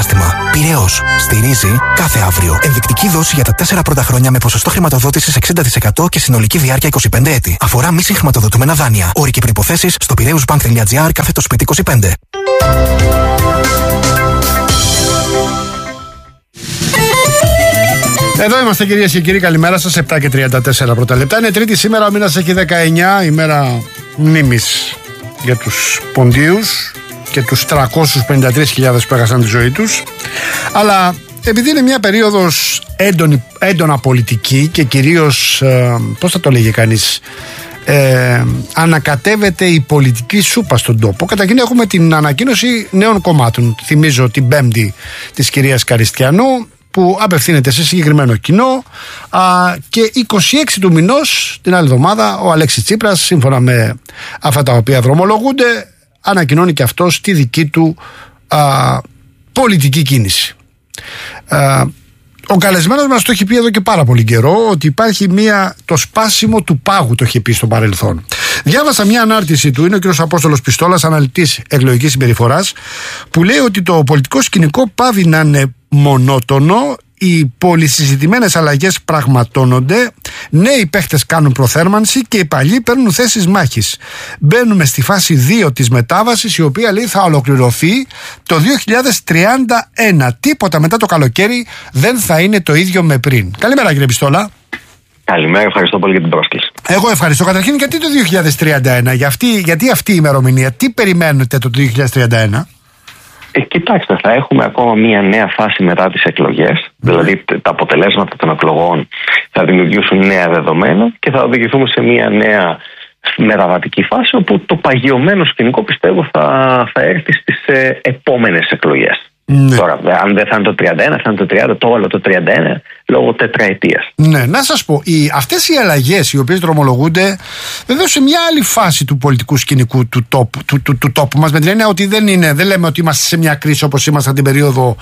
κατάστημα. Πειραιώς. Στηρίζει κάθε αύριο. Ενδεικτική δόση για τα 4 πρώτα χρόνια με ποσοστό χρηματοδότησης 60% και συνολική διάρκεια 25 έτη. Αφορά μη συγχρηματοδοτούμενα δάνεια. Όροι και προϋποθέσεις στο piraeusbank.gr/spίτι25. Εδώ είμαστε, κυρίες και κύριοι, καλημέρα σας. 7 και 34 πρώτα λεπτά. Είναι Τρίτη σήμερα, ο μήνας έχει 19, ημέρα μνήμης για τους ποντίους και τους 353.000 που έχασαν τη ζωή τους. Αλλά επειδή είναι μια περίοδος έντονα πολιτική και κυρίως, πώς θα το λέγει κανείς, ανακατεύεται η πολιτική σούπα στον τόπο. Καταρχήν έχουμε την ανακοίνωση νέων κομμάτων. Θυμίζω την Πέμπτη της κυρίας Καριστιανού, που απευθύνεται σε συγκεκριμένο κοινό, και 26 του μηνός, την άλλη εβδομάδα, ο Αλέξης Τσίπρας, σύμφωνα με αυτά τα οποία δρομολογούνται, ανακοινώνει και αυτός τη δική του πολιτική κίνηση. Ο καλεσμένος μας το έχει πει εδώ και πάρα πολύ καιρό, ότι υπάρχει το σπάσιμο του πάγου, το είχε πει στο παρελθόν. Διάβασα μια ανάρτηση του, είναι ο κ. Απόστολος Πιστόλας, αναλυτής εκλογικής συμπεριφοράς, που λέει ότι το πολιτικό σκηνικό πάβει να είναι μονότονο, οι πολυσυζητημένες αλλαγές πραγματώνονται, νέοι παίχτες κάνουν προθέρμανση και οι παλιοί παίρνουν θέσεις μάχης. Μπαίνουμε στη φάση 2 της μετάβασης, η οποία, λέει, θα ολοκληρωθεί το 2031. Τίποτα μετά το καλοκαίρι δεν θα είναι το ίδιο με πριν. Καλημέρα, κύριε Πιστόλα. Καλημέρα, ευχαριστώ πολύ για την πρόσκληση. Εγώ ευχαριστώ. Καταρχήν, γιατί το 2031, γιατί αυτή η ημερομηνία, τι περιμένετε το 2031? Κοιτάξτε, θα έχουμε ακόμα μια νέα φάση μετά τις εκλογές. Δηλαδή, τα αποτελέσματα των εκλογών θα δημιουργήσουν νέα δεδομένα και θα οδηγηθούμε σε μια νέα μεταβατική φάση, όπου το παγιωμένο σκηνικό, πιστεύω, θα έρθει στις επόμενες εκλογές. Ναι. Τώρα, αν δεν θα είναι το 31, θα είναι το 30, το όλο το 31, λόγω τετραετίας. Ναι, να σας πω, αυτές οι αλλαγές οι οποίες δρομολογούνται βεβαίως σε μια άλλη φάση του πολιτικού σκηνικού του τόπου μας, με την έννοια ότι δεν λέμε ότι είμαστε σε μια κρίση όπως ήμασταν την περίοδο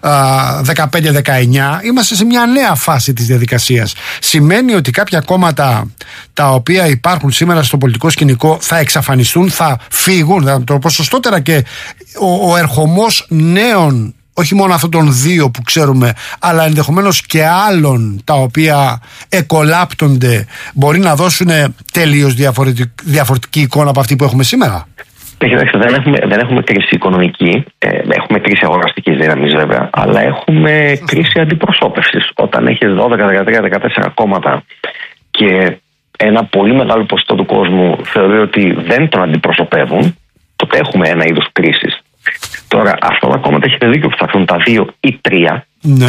15-19, είμαστε σε μια νέα φάση της διαδικασίας. Σημαίνει ότι κάποια κόμματα τα οποία υπάρχουν σήμερα στο πολιτικό σκηνικό θα εξαφανιστούν, θα φύγουν, θα το πω σωστότερα, και ο ερχομός νέων, όχι μόνο αυτών των δύο που ξέρουμε, αλλά ενδεχομένως και άλλων τα οποία εκολάπτονται, μπορεί να δώσουν τελείως διαφορετική εικόνα από αυτή που έχουμε σήμερα. Κοιτάξτε, δεν έχουμε κρίση οικονομική, έχουμε κρίση αγοραστικής δύναμης βέβαια, αλλά έχουμε κρίση αντιπροσώπευσης. Όταν έχεις 12, 13, 14 κόμματα και ένα πολύ μεγάλο ποσοστό του κόσμου θεωρεί ότι δεν τον αντιπροσωπεύουν, τότε έχουμε ένα είδος κρίσης. Τώρα, αυτά τα κόμματα, έχετε δίκιο που θα έρθουν τα 2 ή 3, ναι.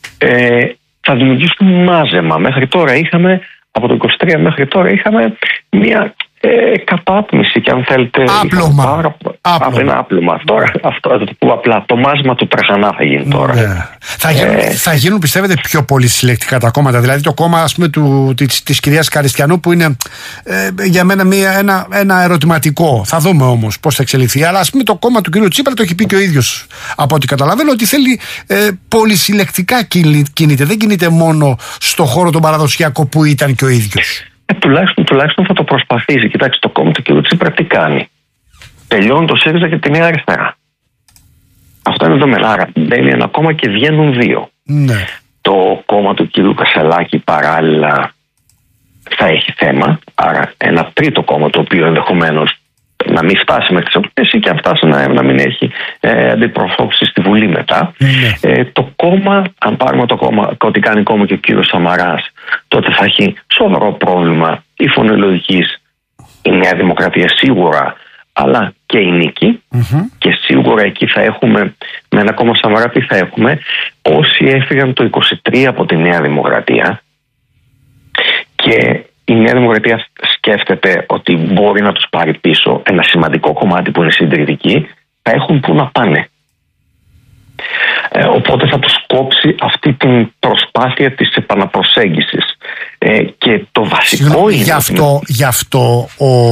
Θα δημιουργήσουν μάζεμα. Μέχρι τώρα είχαμε, από το 23 μέχρι τώρα, είχαμε μια κατάπνιση, και αν θέλετε. Άπλωμα. Ένα άπλωμα. Τώρα, αυτό θα το πω απλά. Το μάζεμα του τραχανά θα γίνει τώρα. Ναι. Θα γίνουν, πιστεύετε, πιο πολύ συλλεκτικά τα κόμματα? Δηλαδή, το κόμμα, ας πούμε, της κυρίας Καριστιανού, που είναι για μένα ένα ερωτηματικό. Θα δούμε όμως πώς θα εξελιχθεί. Αλλά, ας πούμε, το κόμμα του κυρίου Τσίπρα το έχει πει και ο ίδιος, από ό,τι καταλαβαίνω, ότι θέλει πολυσυλλεκτικά κινείται. Δεν κινείται μόνο στο χώρο τον παραδοσιακό που ήταν και ο ίδιος. Τουλάχιστον θα το προσπαθήσει. Κοιτάξτε, το κόμμα του κ. Τσίπρα τι κάνει? Τελειώνει το ΣΥΡΙΖΑ και τη Νέα Αριστερά. Αυτό είναι το μελάρα. Μπαίνει ένα κόμμα και βγαίνουν δύο. Ναι. Το κόμμα του κ. Κασελάκη παράλληλα θα έχει θέμα. Άρα ένα τρίτο κόμμα, το οποίο ενδεχομένως να μην φτάσει μέχρι τις εκλογές, ή και αν φτάσει να μην έχει αντιπροσώπηση στη Βουλή μετά. Ναι. Το κόμμα, αν πάρουμε το κόμμα, ό,τι κάνει κόμμα και ο κύριος Σαμαράς, τότε θα έχει σοβαρό πρόβλημα η φωνή λογικής, η Νέα Δημοκρατία σίγουρα, αλλά και η Νίκη. Και σίγουρα εκεί θα έχουμε, με ένα κόμμα Σαμαρά, τι θα έχουμε? Όσοι έφυγαν το 23 από τη Νέα Δημοκρατία, και η Νέα Δημοκρατία σκέφτεται ότι μπορεί να τους πάρει πίσω ένα σημαντικό κομμάτι που είναι συντηρητική, θα έχουν που να πάνε. Οπότε θα τους κόψει αυτή την προσπάθεια της επαναπροσέγγισης. Και το βασικό είναι... Γι' αυτό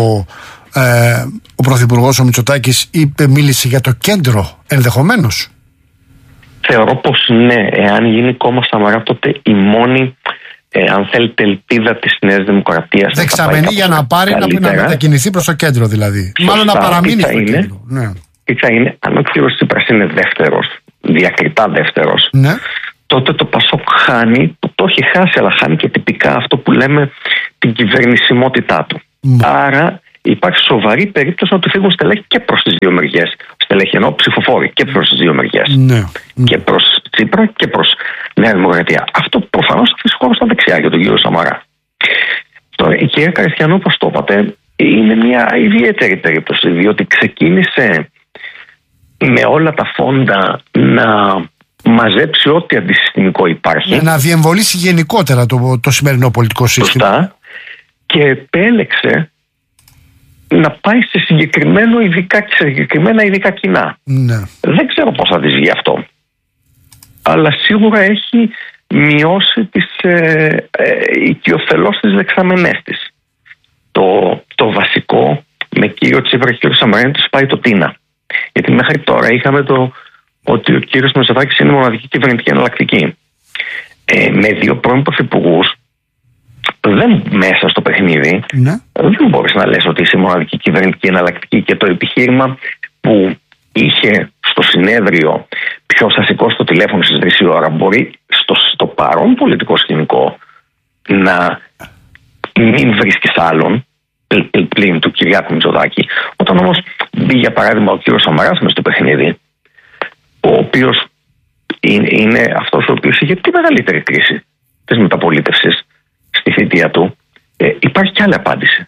ο Πρωθυπουργός ο Μητσοτάκης μίλησε για το κέντρο, ενδεχομένως. Θεωρώ πως ναι, εάν γίνει κόμμα Σαμαρά, τότε η μόνη, αν θέλετε, ελπίδα της Νέας Δημοκρατίας δεξαμενή για να πάρει να μετακινηθεί προς το κέντρο, δηλαδή. Σωστά, μάλλον να παραμείνει στο κέντρο. Ναι. Τι θα είναι, αν ο κ. Τσίπρας είναι δεύτερος, διακριτά δεύτερος, ναι, τότε το Πασόκ χάνει, το έχει χάσει, αλλά χάνει και τυπικά αυτό που λέμε την κυβερνησιμότητά του. Άρα υπάρχει σοβαρή περίπτωση να του φύγουν στελέχη και προς τις δύο μεριές. Στελέχη εννοώ ψηφοφόροι και προς τις δύο μεριές. Ναι. Και προς Τσίπρα και προς Νέα Δημοκρατία. Αυτό προφανώς θα αφήσει χώρο στα δεξιά για τον κύριο Σαμαρά. Τώρα, η κυρία Καριστιανού, όπως το είπατε, είναι μια ιδιαίτερη περίπτωση, διότι ξεκίνησε με όλα τα φόντα να μαζέψει ό,τι αντισυστημικό υπάρχει. Να διεμβολήσει γενικότερα το σημερινό πολιτικό σύστημα. Σωστά. Και επέλεξε να πάει σε συγκεκριμένα ειδικά κοινά. Ναι. Δεν ξέρω πώς θα της βγει αυτό. Αλλά σίγουρα έχει μειώσει τις οικειοθελώς τις δεξαμενές της. Το βασικό με κύριο Τσίπρα και κύριο Σαμαρά τους πάει το τίνα. Γιατί μέχρι τώρα είχαμε ότι ο κύριος Μητσοτάκης είναι η μοναδική κυβερνητική εναλλακτική. Με δύο πρώην πρωθυπουργούς δεν μέσα στο παιχνίδι, ναι, δεν μπορείς να λες ότι είσαι η μοναδική κυβερνητική εναλλακτική, και το επιχείρημα που είχε στο συνέδριο ποιος θα σηκώσει το τηλέφωνο στις 3 η ώρα μπορεί στο παρόν πολιτικό σκηνικό να μην βρίσκεις άλλον πλην του Κυριάκου Μητσοτάκη. Όταν όμως μπει για παράδειγμα ο κύριος Σαμαράς μες στο παιχνίδι, ο οποίος είναι αυτός ο οποίος είχε τη μεγαλύτερη κρίση της μεταπολίτευσης στη θητεία του, υπάρχει και άλλη απάντηση.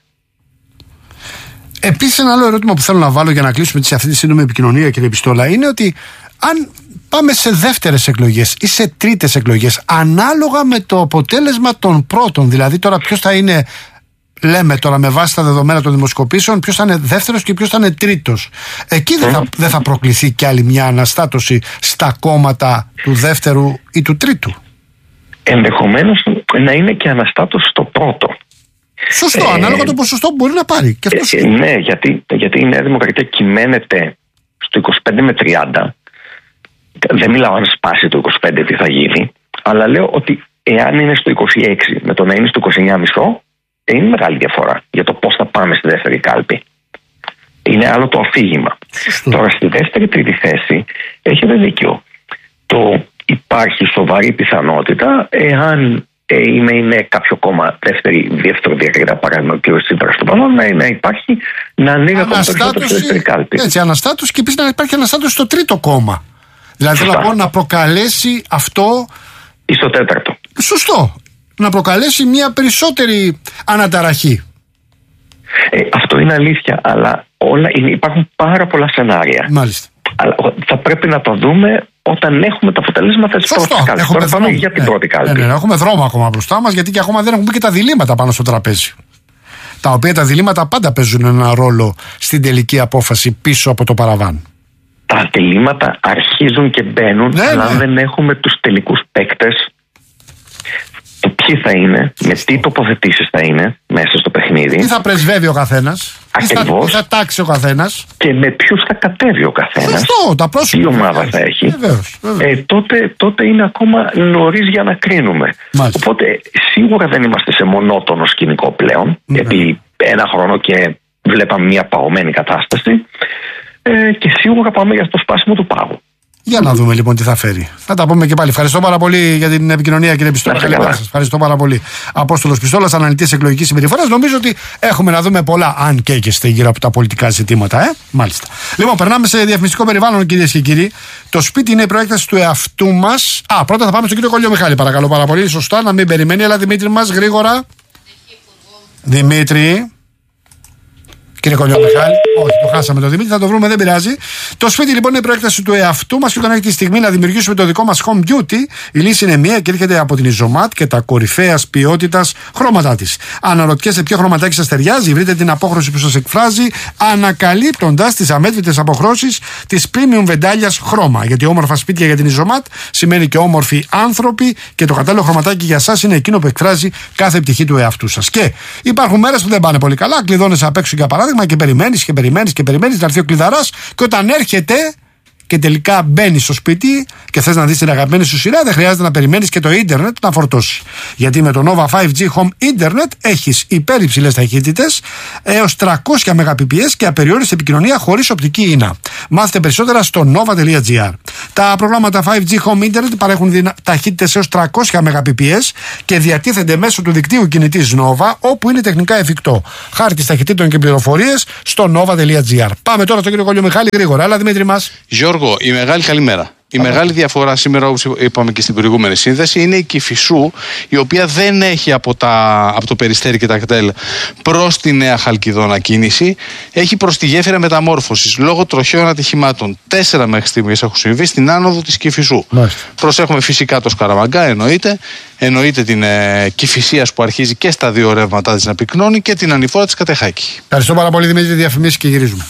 Επίσης, ένα άλλο ερώτημα που θέλω να βάλω για να κλείσουμε αυτή τη σύντομη επικοινωνία, κύριε Πιστόλα, είναι ότι αν πάμε σε δεύτερες εκλογές ή σε τρίτες εκλογές, ανάλογα με το αποτέλεσμα των πρώτων, δηλαδή τώρα ποιος θα είναι, λέμε τώρα με βάση τα δεδομένα των δημοσκοπήσεων, ποιος θα είναι δεύτερος και ποιος θα είναι τρίτος, εκεί δεν θα προκληθεί κι άλλη μια αναστάτωση στα κόμματα του δεύτερου ή του τρίτου? Ενδεχομένως να είναι και αναστάτωση στο πρώτο. Σωστό, ανάλογα το ποσοστό που μπορεί να πάρει. Και αυτό ναι, γιατί η Νέα Δημοκρατία κυμαίνεται στο 25 με 30. Δεν μιλάω αν σπάσει το 25 τι θα γίνει, αλλά λέω ότι εάν είναι στο 26 με το να είναι στο 29,5, είναι μεγάλη διαφορά για το πώς θα πάμε στη δεύτερη κάλπη. Είναι άλλο το αφήγημα. Τώρα στη δεύτερη-τρίτη θέση έχετε δίκιο. Υπάρχει σοβαρή πιθανότητα, εάν είναι κάποιο κόμμα δεύτερο διακριτά, παράδειγμα ο κ. Τσίπρας στο Πανό, να υπάρχει, να ανοίγει ακόμα περισσότερο στη δεύτερη κάλπη. Έτσι, αναστάτωση, και επίσης να υπάρχει αναστάτωση στο τρίτο κόμμα. Δηλαδή θέλω να πω να προκαλέσει αυτό. Ή στο τέταρτο. Σωστό. Να προκαλέσει μια περισσότερη αναταραχή. Αυτό είναι αλήθεια, αλλά υπάρχουν πάρα πολλά σενάρια. Μάλιστα. Αλλά θα πρέπει να το δούμε όταν έχουμε τα αποτελέσματα της πρώτης κάλπης. Τώρα πάμε για την πρώτη κάλπη. Ναι, έχουμε δρόμο ακόμα μπροστά μας, γιατί και ακόμα δεν έχουμε και τα διλήμματα πάνω στο τραπέζι. Τα οποία τα διλήμματα πάντα παίζουν ένα ρόλο στην τελική απόφαση πίσω από το παραβάν. Τα διλήμματα αρχίζουν και μπαίνουν, αλλά αν δεν έχουμε τους τελικούς παίκτες, το ποιοι θα είναι, με τι τοποθετήσεις θα είναι μέσα στο παιχνίδι. Τι θα πρεσβεύει ο καθένας. Ακριβώς. Τι θα τάξει ο καθένας. Και με ποιους θα κατέβει ο καθένας. Αυτό, τα πρόσωπα. Τι ομάδα θα έχει. Βεβαίως. Τότε είναι ακόμα νωρίς για να κρίνουμε. Μάλιστα. Οπότε σίγουρα δεν είμαστε σε μονότονο σκηνικό πλέον. Επί ένα χρόνο και βλέπαμε μια παγωμένη κατάσταση. Και σίγουρα πάμε για το σπάσιμο του πάγου. Για να δούμε λοιπόν τι θα φέρει. Θα τα πούμε και πάλι. Ευχαριστώ πάρα πολύ για την επικοινωνία, κύριε Πιστόλα. Καλημέρα σας. Ευχαριστώ πάρα πολύ. Απόστολος Πιστόλας, αναλυτής εκλογικής συμπεριφοράς. Νομίζω ότι έχουμε να δούμε πολλά, αν και έχετε γύρω από τα πολιτικά ζητήματα. Μάλιστα. Λοιπόν, περνάμε σε διαφημιστικό περιβάλλον, κυρίες και κύριοι. Το σπίτι είναι η προέκταση του εαυτού μας. Πρώτα θα πάμε στον κύριο Κολιομιχάλη, παρακαλώ πάρα πολύ. Σωστά, να μην περιμένει, αλλά Δημήτρη μας, γρήγορα. Δημήτρη. Κύριε Κολιομιχάλη, όχι, το χάσαμε το Δημήτρη, θα το βρούμε, δεν πειράζει. Το σπίτι λοιπόν είναι η προέκταση του εαυτού μας και όταν έχει τη στιγμή να δημιουργήσουμε το δικό μας home beauty, η λύση είναι μία και έρχεται από την Ιζωμάτ και τα κορυφαίας ποιότητας χρώματά της. Αναρωτιέστε ποιο χρωματάκι σας ταιριάζει, βρείτε την απόχρωση που σας εκφράζει, ανακαλύπτοντας τις αμέτρητες αποχρώσεις της premium βεντάλιας χρώμα. Γιατί όμορφα σπίτια για την Ιζωμάτ σημαίνει και όμορφοι άνθρωποι και το κατάλληλο χρωματάκι για σας είναι εκείνο που εκφράζει κάθε πτυχή του εαυτού σας. Και υπάρχουν μέρες που δεν πάνε πολύ καλά, κλειδώνεσαι απ' έξω για παράδειγμα. Και περιμένεις να έρθει ο κλειδαράς, και όταν έρχεται και τελικά μπαίνεις στο σπίτι και θες να δεις την αγαπημένη σου σειρά, δεν χρειάζεται να περιμένεις και το ίντερνετ να φορτώσει. Γιατί με το Nova 5G Home Internet έχεις υπερυψηλές ταχύτητες έως 300 Mbps και απεριόριστη επικοινωνία χωρίς οπτική ίνα. Μάθετε περισσότερα στο nova.gr. Τα προγράμματα 5G Home Internet παρέχουν ταχύτητες έως 300 Mbps και διατίθενται μέσω του δικτύου κινητής Nova, όπου είναι τεχνικά εφικτό. Χάρτης ταχυτήτων και πληροφορίες στο nova.gr. Πάμε τώρα στον κύριο Κολιομιχάλη γρήγορα. Έλα, Δημήτρη μας. Γιώργο, η μεγάλη καλημέρα. Η μεγάλη διαφορά σήμερα, όπως είπαμε και στην προηγούμενη σύνδεση, είναι η Κηφισού, η οποία δεν έχει από το Περιστέρι και τα κτέλ προς τη Νέα Χαλκιδόνα κίνηση. Έχει προς τη γέφυρα μεταμόρφωσης λόγω τροχαίων ατυχημάτων. 4 μέχρι στιγμής έχουν συμβεί στην άνοδο της Κηφισού. Προσέχουμε φυσικά το Σκαραμαγκά, εννοείται την Κηφισίας που αρχίζει και στα 2 ρεύματά της να πυκνώνει και την ανηφόρα της Κατεχάκη. Ευχαριστώ πάρα πολύ, Δημήτρη. Διαφημίσεις και γυρίζουμε.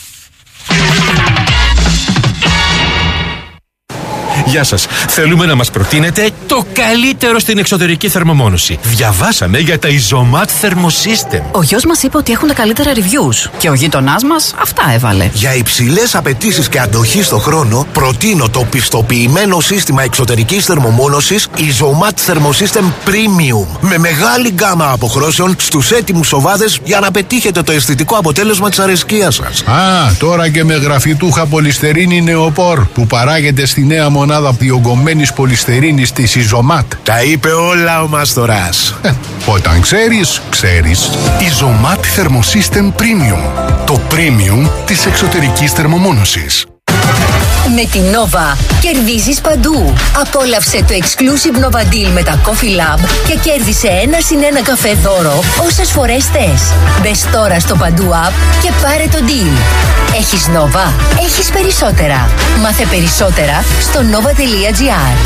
Γεια σας. Θέλουμε να μας προτείνετε το καλύτερο στην εξωτερική θερμομόνωση. Διαβάσαμε για τα Isomat Thermosystem. Ο γιος μας είπε ότι έχουν τα καλύτερα reviews και ο γείτονάς μας αυτά έβαλε. Για υψηλές απαιτήσεις και αντοχή στο χρόνο, προτείνω το πιστοποιημένο σύστημα εξωτερικής θερμομόνωσης Isomat Thermosystem Premium. Με μεγάλη γκάμα αποχρώσεων στους έτοιμους σοβάδες για να πετύχετε το αισθητικό αποτέλεσμα της αρεσκίας σας. Τώρα και με γραφιτούχα πολυστερίνη νεοπόρ που παράγεται στη νέα μονάδα διογκωμένης πολυστερίνης της Isomat. Τα είπε όλα ο Μάστορας. Όταν ξέρεις, ξέρεις. Isomat Thermosystem Premium. Το premium της εξωτερικής θερμομόνωσης. Με την Nova κερδίζεις παντού. Απόλαυσε το exclusive Nova Deal με τα Coffee Lab και κέρδισε 1+1 καφέ δώρο όσες φορές θες. Μπες τώρα στο Παντού App και πάρε το deal. Έχεις Nova, έχεις περισσότερα. Μάθε περισσότερα στο nova.gr.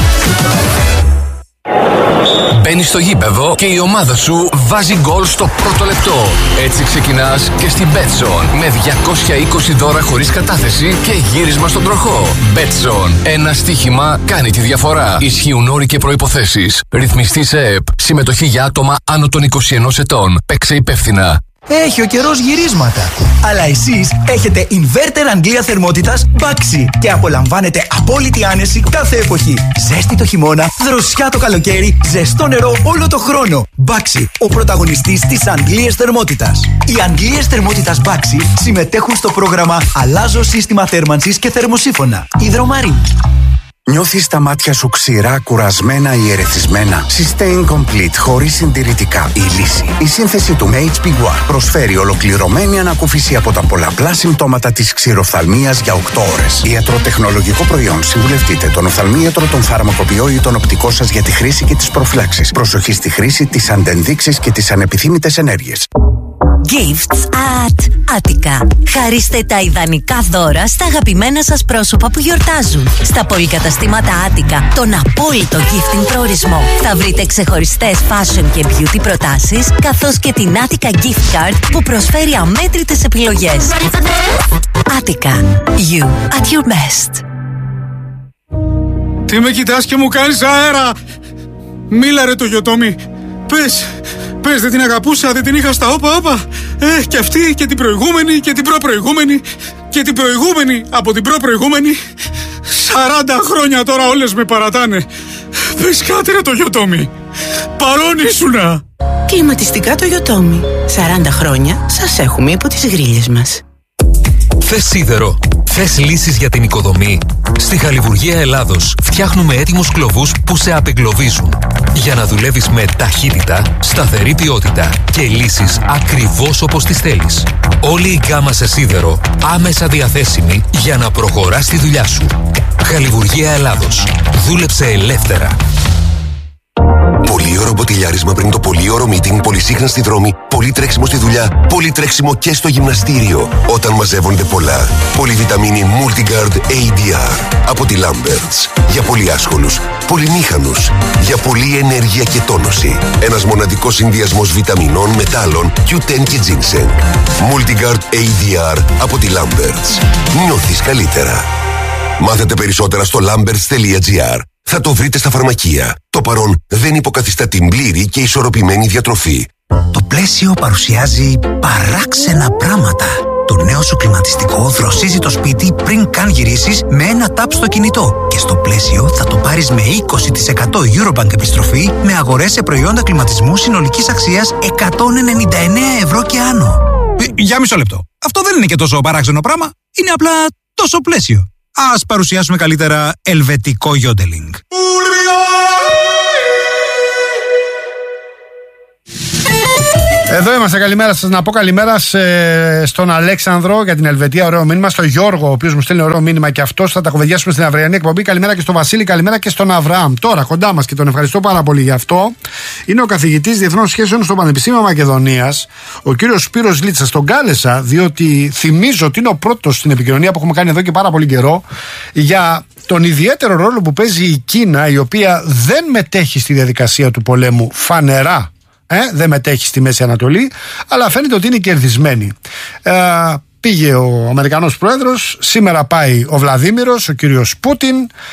Μπαίνεις στο γήπεδο και η ομάδα σου βάζει γκολ στο πρώτο λεπτό. Έτσι ξεκινάς και στην Betson με 220 δώρα χωρίς κατάθεση και γύρισμα στον τροχό. Betson. Ένα στοίχημα κάνει τη διαφορά. Ισχύουν όροι και προϋποθέσεις. Ρυθμιστή σε ΕΕΠ. Συμμετοχή για άτομα άνω των 21 ετών. Παίξε υπεύθυνα. Έχει ο καιρός γυρίσματα. Αλλά εσείς έχετε inverter Αγγλία θερμότητας Baxi και απολαμβάνετε απόλυτη άνεση κάθε εποχή. Ζέστη το χειμώνα, δροσιά το καλοκαίρι, ζεστό νερό όλο το χρόνο. Baxi, ο πρωταγωνιστής της Αγγλίας θερμότητας. Οι Αγγλίες θερμότητας Baxi συμμετέχουν στο πρόγραμμα Αλλάζω σύστημα θέρμανσης και θερμοσύφωνα. Υδρομαρή. Νιώθεις τα μάτια σου ξηρά, κουρασμένα ή ερεθισμένα? Sustain Complete, χωρίς συντηρητικά. Η λύση. Η σύνθεση του HP One προσφέρει ολοκληρωμένη ανακούφιση από τα πολλαπλά συμπτώματα της ξηροφθαλμίας για 8 ώρες. Ιατροτεχνολογικό προϊόν. Συμβουλευτείτε τον οφθαλμίατρο, τον φαρμακοποιό ή τον οπτικό σας για τη χρήση και τις προφυλάξεις. Προσοχή στη χρήση, τις αντενδείξεις και τις ανεπιθύμητες ενέργειες. Gifts at Attica. Χαρίστε τα ιδανικά δώρα στα αγαπημένα σας πρόσωπα που γιορτάζουν. Στα πολυκαταστήματα Attica, τον απόλυτο gifting προορισμό. Θα βρείτε ξεχωριστές fashion και beauty προτάσεις, καθώς και την Attica Gift Card που προσφέρει αμέτρητες επιλογές. Attica. You at your best. Τι με κοιτάς και μου κάνεις αέρα? Μίλα ρε το Γιωτόμι. Πες, δεν την αγαπούσα, δεν την είχα στα όπα. Και αυτή και την προηγούμενη και την προπροηγούμενη και την προηγούμενη από την προπροηγούμενη. 40 χρόνια τώρα όλες με παρατάνε. Πες κάτι ρε το Γιωτόμι. Παρόν ήσουνα. Κλιματιστικά το Γιωτόμι. 40 χρόνια σας έχουμε υπό τις γρίλες μας. Θες σίδερο? Θες λύσεις για την οικοδομή? Στη Χαλιβουργία Ελλάδος φτιάχνουμε έτοιμους κλωβούς που σε απεγκλωβίζουν για να δουλεύεις με ταχύτητα, σταθερή ποιότητα και λύσεις ακριβώς όπως τις θέλεις. Όλη η γκάμα σε σίδερο άμεσα διαθέσιμη για να προχωράς τη δουλειά σου. Χαλιβουργία Ελλάδος. Δούλεψε ελεύθερα. Πολύωρο μποτιλιάρισμα πριν το πολύωρο meeting, πολυσύχνα στη δρόμη, πολύ τρέξιμο στη δουλειά, πολύ τρέξιμο και στο γυμναστήριο. Όταν μαζεύονται πολλά. Πολυβιταμίνη Multigard ADR από τη Lamberts. Για πολύ άσχολους, πολυμήχανους. Για πολλή ενέργεια και τόνωση. Ένας μοναδικός συνδυασμός βιταμινών, μετάλλων, Q10 και ginseng. Multigard ADR από τη Lamberts. Νιώθεις καλύτερα. Μάθετε περισσότερα στο lamberts.gr. Θα το βρείτε στα φαρμακεία. Το παρόν δεν υποκαθιστά την πλήρη και ισορροπημένη διατροφή. Το πλαίσιο παρουσιάζει παράξενα πράγματα. Το νέο σου κλιματιστικό δροσίζει το σπίτι πριν καν γυρίσεις με ένα tap στο κινητό. Και στο πλαίσιο θα το πάρεις με 20% Eurobank επιστροφή με αγορές σε προϊόντα κλιματισμού συνολικής αξίας 199 ευρώ και άνω. Για μισό λεπτό. Αυτό δεν είναι και τόσο παράξενο πράγμα. Είναι απλά τόσο πλαίσιο. Ας παρουσιάσουμε καλύτερα ελβετικό γιόντελινγκ. Εδώ είμαστε, καλημέρα σας. Να πω καλημέρα στον Αλέξανδρο για την Ελβετία, ωραίο μήνυμα. Στον Γιώργο, ο οποίος μου στέλνει ωραίο μήνυμα και αυτός. Θα τα κουβεντιάσουμε στην αυριανή εκπομπή. Καλημέρα και στον Βασίλη, καλημέρα και στον Αβραάμ. Τώρα κοντά μας και τον ευχαριστώ πάρα πολύ γι' αυτό. Είναι ο καθηγητής Διεθνών Σχέσεων στο Πανεπιστήμιο Μακεδονίας, ο κύριος Σπύρος Λίτσας. Τον κάλεσα διότι θυμίζω ότι είναι ο πρώτος στην επικοινωνία που έχουμε κάνει εδώ και πάρα πολύ καιρό για τον ιδιαίτερο ρόλο που παίζει η Κίνα, η οποία δεν μετέχει στη διαδικασία του πολέμου φανερά. Δεν μετέχει στη Μέση Ανατολή, αλλά φαίνεται ότι είναι κερδισμένη. Πήγε ο Αμερικανός Πρόεδρος, σήμερα πάει ο Βλαδίμηρος, ο κύριος Πούτιν.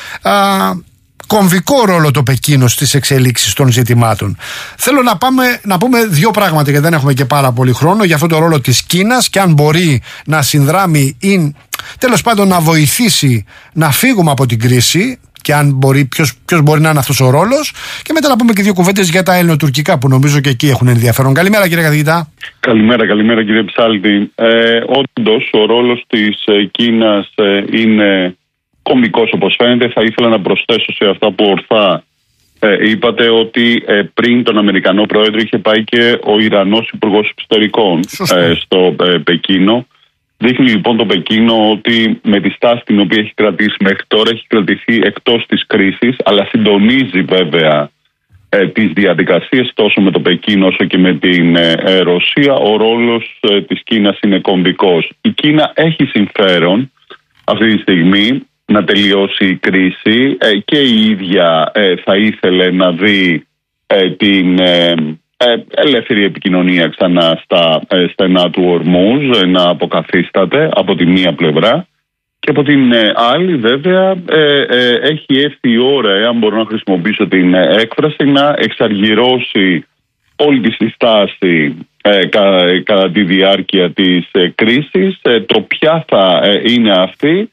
Κομβικό ρόλο το Πεκίνο στις εξελίξεις των ζητημάτων. Θέλω να πούμε δύο πράγματα, γιατί δεν έχουμε και πάρα πολύ χρόνο, για αυτό το ρόλο της Κίνας και αν μπορεί να συνδράμει ή τέλος πάντων να βοηθήσει να φύγουμε από την κρίση. Και αν μπορεί, ποιος μπορεί να είναι αυτός ο ρόλος. Και μετά να πούμε και δύο κουβέντες για τα ελληνοτουρκικά που νομίζω και εκεί έχουν ενδιαφέρον. Καλημέρα κύριε καθηγητά. Καλημέρα κύριε Ψάλτη. Όντως ο ρόλος της Κίνας είναι κομβικός όπως φαίνεται. Θα ήθελα να προσθέσω σε αυτά που ορθά είπατε ότι πριν τον Αμερικανό Πρόεδρο είχε πάει και ο Ιρανός Υπουργός Εξωτερικών στο Πεκίνο. Δείχνει λοιπόν το Πεκίνο ότι με τη στάση την οποία έχει κρατήσει μέχρι τώρα έχει κρατηθεί εκτός της κρίσης, αλλά συντονίζει βέβαια τις διαδικασίες τόσο με το Πεκίνο όσο και με την Ρωσία. Ο ρόλος της Κίνας είναι κομβικός. Η Κίνα έχει συμφέρον αυτή τη στιγμή να τελειώσει η κρίση και η ίδια θα ήθελε να δει την ελεύθερη επικοινωνία ξανά στα στενά του Ορμούζ να αποκαθίσταται από τη μία πλευρά και από την άλλη βέβαια έχει έρθει η ώρα, αν μπορώ να χρησιμοποιήσω την έκφραση, να εξαργυρώσει όλη τη στάση κατά τη διάρκεια της κρίσης. Το ποια θα είναι αυτή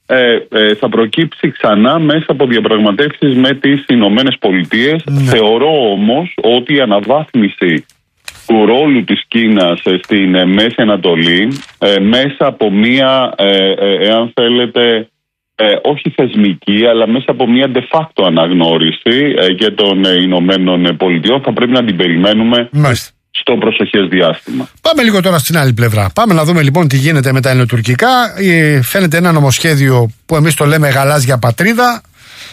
θα προκύψει ξανά μέσα από διαπραγματεύσεις με τις Ηνωμένες Πολιτείες. Θεωρώ όμως ότι η αναβάθμιση του ρόλου της Κίνας στην Μέση Ανατολή μέσα από μία, εάν θέλετε, όχι θεσμική, αλλά μέσα από μία de facto αναγνώριση και των Ηνωμένων Πολιτειών θα πρέπει να την περιμένουμε στο προσεχές διάστημα. Πάμε λίγο τώρα στην άλλη πλευρά. Πάμε να δούμε λοιπόν τι γίνεται με τα ελληνοτουρκικά. Φαίνεται ένα νομοσχέδιο που εμείς το λέμε γαλάζια πατρίδα.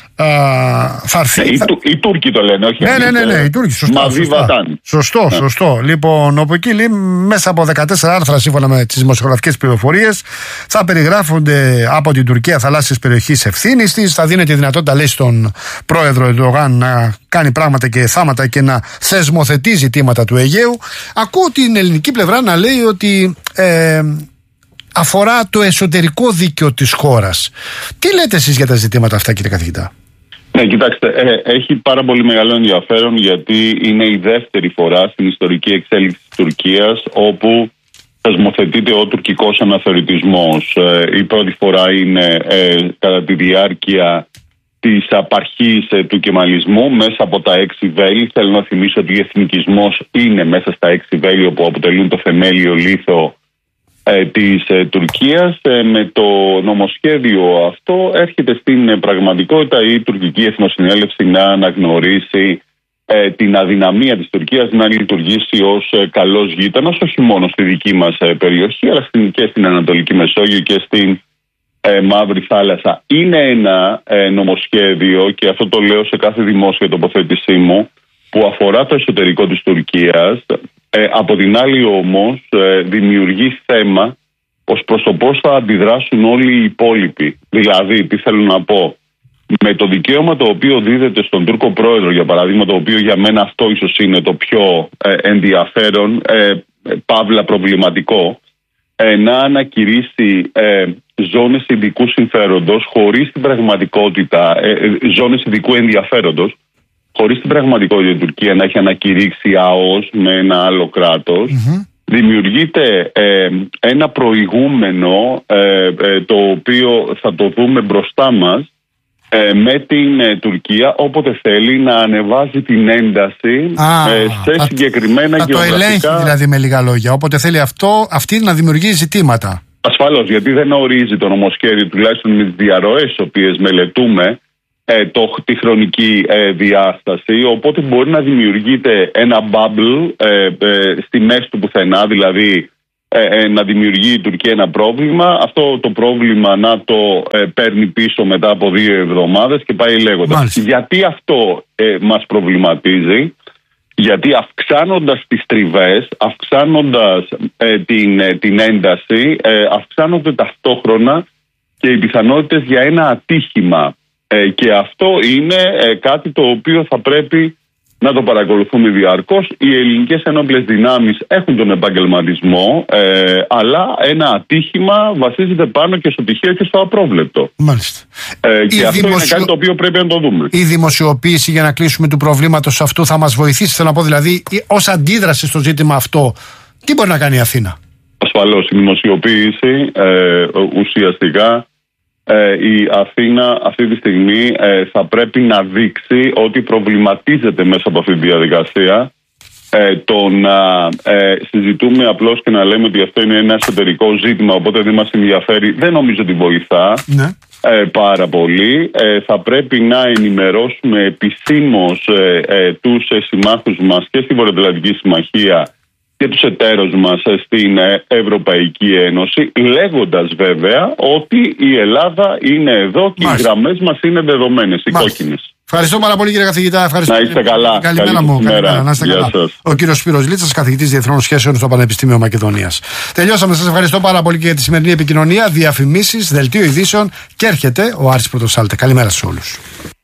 Οι Τούρκοι το λένε, όχι ναι, οι Τούρκοι. Σωστό. Λοιπόν, όπου εκεί λέει, μέσα από 14 άρθρα, σύμφωνα με τις δημοσιογραφικές πληροφορίες, θα περιγράφονται από την Τουρκία θαλάσσιες περιοχές ευθύνης της. Θα δίνεται η δυνατότητα, λέει, στον πρόεδρο Ερντογάν να κάνει πράγματα και θάματα και να θεσμοθετεί ζητήματα του Αιγαίου. Ακούω την ελληνική πλευρά να λέει ότι αφορά το εσωτερικό δίκαιο της χώρας. Τι λέτε εσείς για τα ζητήματα αυτά, κύριε καθηγητά? Ναι, κοιτάξτε, έχει πάρα πολύ μεγάλο ενδιαφέρον γιατί είναι η δεύτερη φορά στην ιστορική εξέλιξη της Τουρκίας όπου θεσμοθετείται ο τουρκικός αναθεωρητισμός. Η πρώτη φορά είναι κατά τη διάρκεια της απαρχής του κεμαλισμού μέσα από τα 6 βέλη. Θέλω να θυμίσω ότι ο εθνικισμός είναι μέσα στα 6 βέλη που αποτελούν το θεμέλιο λίθο της Τουρκίας. Με το νομοσχέδιο αυτό έρχεται στην πραγματικότητα η τουρκική εθνοσυνέλευση να αναγνωρίσει την αδυναμία της Τουρκίας να λειτουργήσει ως καλός γείτονας, όχι μόνο στη δική μας περιοχή, αλλά και στην Ανατολική Μεσόγειο και στην Μαύρη Θάλασσα. Είναι ένα νομοσχέδιο, και αυτό το λέω σε κάθε δημόσια τοποθέτησή μου, που αφορά το εσωτερικό της Τουρκίας. Από την άλλη όμως δημιουργεί θέμα ως προς το πώς θα αντιδράσουν όλοι οι υπόλοιποι. Δηλαδή, τι θέλω να πω, με το δικαίωμα το οποίο δίδεται στον Τούρκο πρόεδρο, για παράδειγμα, το οποίο για μένα αυτό ίσως είναι το πιο ενδιαφέρον, παύλα προβληματικό, να ανακηρύσει ζώνες ειδικού συμφέροντος χωρίς την πραγματικότητα, ζώνες ειδικού ενδιαφέροντος, χωρίς την πραγματικότητα η Τουρκία να έχει ανακηρύξει ΑΟΣ με ένα άλλο κράτος, δημιουργείται ένα προηγούμενο το οποίο θα το δούμε μπροστά μας με την Τουρκία όποτε θέλει να ανεβάζει την ένταση σε συγκεκριμένα γεωγραφικά. Θα το ελέγχει δηλαδή με λίγα λόγια. Όποτε θέλει αυτή να δημιουργεί ζητήματα. Ασφαλώς, γιατί δεν ορίζει το νομοσχέδιο, τουλάχιστον με τις διαρροές τις οποίες μελετούμε, τη χρονική διάσταση, οπότε μπορεί να δημιουργείται ένα bubble στη μέση του πουθενά, δηλαδή να δημιουργεί η Τουρκία ένα πρόβλημα, αυτό το πρόβλημα να το παίρνει πίσω μετά από 2 εβδομάδες και πάει λέγοντας. Μάλιστα. Γιατί αυτό μας προβληματίζει? Γιατί αυξάνοντας τις τριβές, αυξάνοντας την ένταση, αυξάνονται ταυτόχρονα και οι πιθανότητες για ένα ατύχημα. Και αυτό είναι κάτι το οποίο θα πρέπει να το παρακολουθούμε διαρκώς. Οι ελληνικές ενόπλες δυνάμεις έχουν τον επαγγελματισμό, αλλά ένα ατύχημα βασίζεται πάνω και στο τυχαίο και στο απρόβλεπτο. Μάλιστα. Και αυτό είναι κάτι το οποίο πρέπει να το δούμε. Η δημοσιοποίηση, για να κλείσουμε, του προβλήματος αυτού θα μας βοηθήσει, θέλω να πω, δηλαδή, ως αντίδραση στο ζήτημα αυτό, τι μπορεί να κάνει η Αθήνα? Ασφαλώς, η δημοσιοποίηση ουσιαστικά η Αθήνα αυτή τη στιγμή θα πρέπει να δείξει ότι προβληματίζεται μέσα από αυτή τη διαδικασία. Το να συζητούμε απλώς και να λέμε ότι αυτό είναι ένα εσωτερικό ζήτημα, οπότε δεν μας ενδιαφέρει, δεν νομίζω ότι βοηθά πάρα πολύ. Θα πρέπει να ενημερώσουμε επισήμως τους συμμάχους μας και στη Βορειοατλαντική Συμμαχία και τους εταίρους μας στην Ευρωπαϊκή Ένωση, λέγοντας βέβαια ότι η Ελλάδα είναι εδώ και οι γραμμές μας είναι δεδομένες, οι κόκκινες. Ευχαριστώ πάρα πολύ, κύριε καθηγητά. Ευχαριστώ. Να είστε καλά. Καλημέρα μου. Να είστε καλά. Ο κύριος Σπύρος Λίτσας, καθηγητής Διεθνών Σχέσεων στο Πανεπιστήμιο Μακεδονίας. Τελειώσαμε. Σας ευχαριστώ πάρα πολύ και για τη σημερινή επικοινωνία. Διαφημίσεις, δελτίο ειδήσεων και έρχεται ο Άρης Πρωτοσάλτε. Καλημέρα σε όλους.